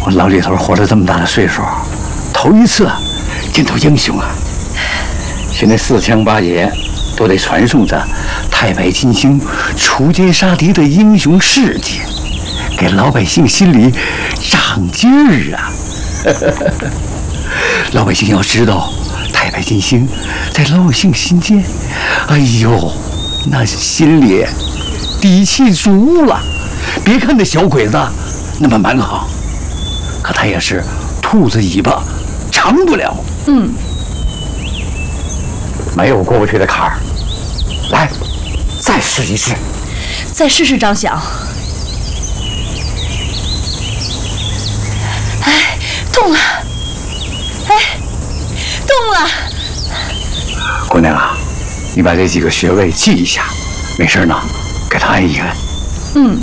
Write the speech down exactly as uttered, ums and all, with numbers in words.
我老李头活了这么大的岁数，头一次见到英雄啊！现在四乡八野都得传颂着太白金星出街杀敌的英雄事迹，给老百姓心里长劲儿啊！老百姓要知道，太白金星在老百姓心间，哎呦，那心里底气足了。别看那小鬼子那么蛮横，可他也是兔子尾巴长不了。 嗯， 没有过不去的坎儿。来，再试一试。 再试试，张响。哎，动了！哎，动了！ 姑娘啊，你把这几个穴位记一下，没事呢，给他按一按。 嗯。